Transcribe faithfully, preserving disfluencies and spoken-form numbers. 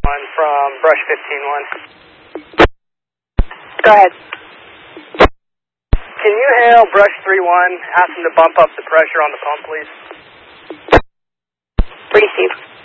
one from Brush fifteen one. Go ahead. Can you hail Brush three one, ask them to bump up the pressure on the pump, please? Receive.